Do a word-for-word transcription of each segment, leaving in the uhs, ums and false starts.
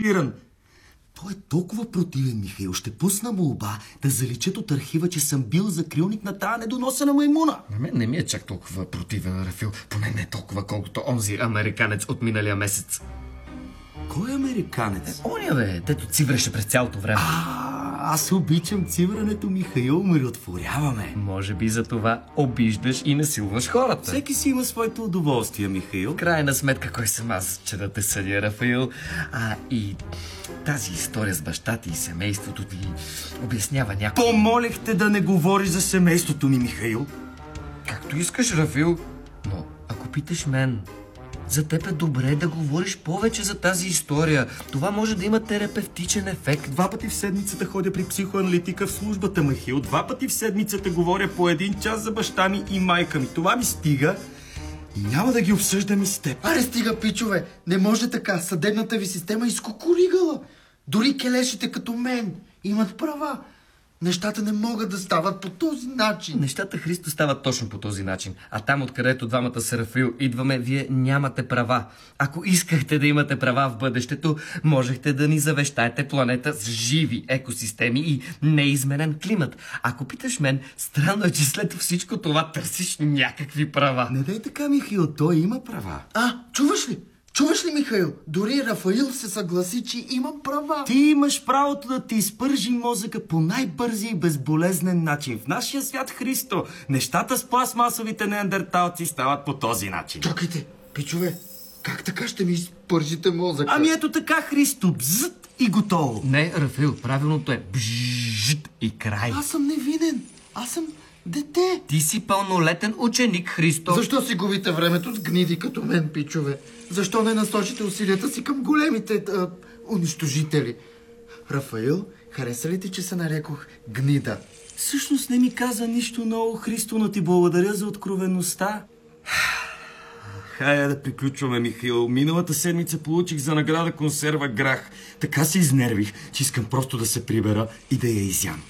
мотивиран. Той е толкова противен, Михаил. Ще пусна молба да заличат от архива, че съм бил закрилник на тая недоносена маймуна. На мен не ми е чак толкова противен, Рафил. Поне не толкова, колкото онзи американец от миналия месец. Кой е американец? Оня, бе, дето цивреше през цялото време. А, аз обичам циврането, Михаил. Миротворяваме. Може би за това обиждаш и насилваш хората. Всеки си има своето удоволствие, Михаил. Крайна сметка, кой съм аз, че да те съдя, Рафаил? А и тази история с баща ти и семейството ти обяснява някой. Помолихте да не говориш за семейството ми, Михаил. Както искаш, Рафил. Но ако питаш мен, за теб е добре да говориш повече за тази история. Това може да има терапевтичен ефект. Два пъти в седмицата ходя при психоаналитика в службата, Михаил. Два пъти в седмицата говоря по един час за баща ми и майка ми. Това ми стига и няма да ги обсъждам и с теб. Аре стига, пичове! Не може така. Съдебната ви система е изкукуригала. Дори келешите като мен имат права. Нещата не могат да стават по този начин. Нещата, Христо, стават точно по този начин. А там, откъдето двамата с Рафаил идваме, вие нямате права. Ако искахте да имате права в бъдещето, можехте да ни завещаете планета с живи екосистеми и неизменен климат. Ако питаш мен, странно е, че след всичко това търсиш някакви права. Не дай така, Михаил, той има права. А, чуваш ли? Чуваш ли, Михаил? Дори Рафаил се съгласи, че имам права. Ти имаш правото да ти изпържи мозъка по най-бързи и безболезнен начин. В нашия свят, Христо, нещата с пластмасовите неандерталци стават по този начин. Чакайте, пичове, как така ще ми изпържите мозъка? Ами ето така, Христо, бзът и готово. Не, Рафаил, правилното е бжжжт и край. Аз съм невинен. Аз съм дете. Ти си пълнолетен ученик, Христо. Защо си губите времето с гниди като мен, пичове? Защо не насочите усилията си към големите а, унищожители? Рафаил, хареса ли ти, че се нарекох гнида? Всъщност не ми каза нищо ново, Христо, но ти благодаря за откровеността. Хайде да приключваме, Михаил. Миналата седмица получих за награда консерва грах. Така се изнервих, че искам просто да се прибера и да я изям.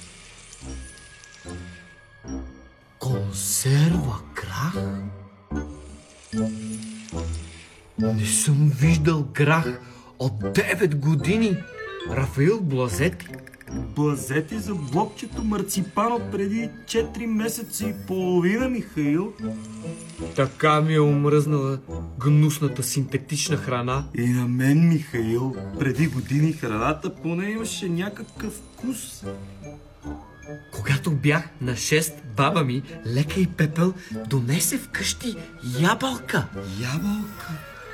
Консерва грах? Не съм виждал грах от девет години. Рафаил Блазети. Блазети за блокчето марципан от преди четири месеца и половина, Михаил. Така ми е омръзнала гнусната синтетична храна. И на мен, Михаил, преди години храната поне имаше някакъв вкус. Когато бях на шест, баба ми, лека и пепел, донесе вкъщи ябълка. Ябълка?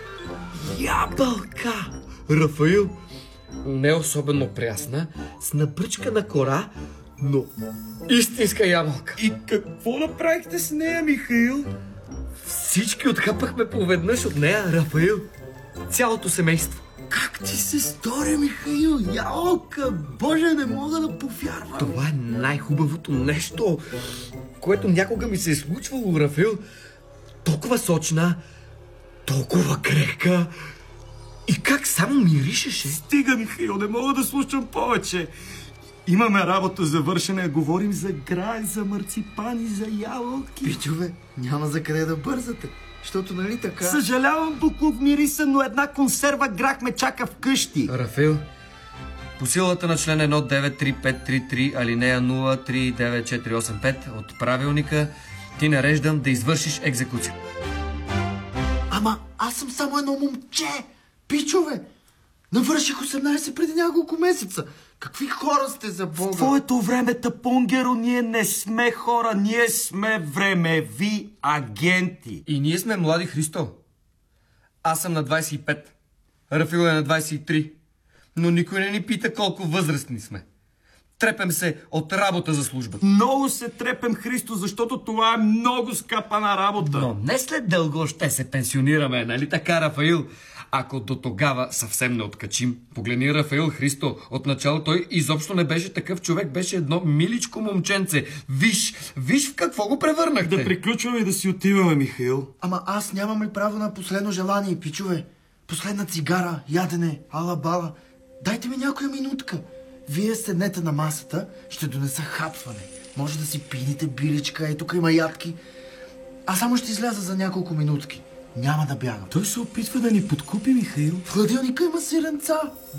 Ябълка! Рафаил, не особено прясна, с набръчкана кора, но истинска ябълка. И какво направихте с нея, Михаил? Всички отхъпахме поведнъж от нея, Рафаил. Цялото семейство. Как ти се стори, Михаил? Ябълка! Боже, не мога да повярвам. Това е най-хубавото нещо, което някога ми се е случвало, Рафаил. Толкова сочна, толкова крехка и как само миришеше. Стига, Михаил, не мога да слушам повече. Имаме работа за вършене, говорим за грай, за марципани, за ябълки. Пичове, няма за къде да бързате, защото нали така... Съжалявам, буклук мириса, но една консерва грах ме чака вкъщи. Рафаил, по силата на член едно девет три пет три три, алинея нула три девет четири осем пет от правилника, ти нареждам да извършиш екзекуция. Ама аз съм само едно момче, пичове. Навърших осемнайсет преди няколко месеца. Какви хора сте, за Бога? В твоето време, Тапунгеро, ние не сме хора, ние сме времеви агенти. И ние сме млади, Христо. Аз съм на двайсет и пет. Рафаил е на двайсет и три. Но никой не ни пита колко възрастни сме. Трепем се от работа за служба. Много се трепем, Христо, защото това е много скъпана работа. Но не след дълго ще се пенсионираме, нали така, Рафаил? Ако до тогава съвсем не откачим, погледни Рафаил, Христо. Отначало той изобщо не беше такъв човек, беше едно миличко момченце. Виж, виж в какво го превърнахте. Да приключваме и да си отиваме, Михаил. Ама аз нямам ли право на последно желание, пичове? Последна цигара, ядене, ала-бала. Дайте ми някоя минутка. Вие седнете на масата, ще донеса хапване. Може да си пините биричка, и тук има ядки. Аз само ще изляза за няколко минутки. Няма да бягам. Той се опитва да ни подкупи, Михаил. В хладилника има сиренца.